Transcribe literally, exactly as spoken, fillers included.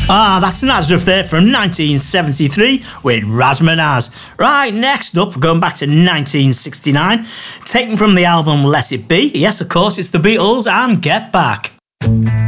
Ah, that's Nazareth there from nineteen seventy-three with Razmanaz. Right, next up, we're going back to nineteen sixty-nine, taken from the album Let It Be. Yes, of course, it's the Beatles and Get Back.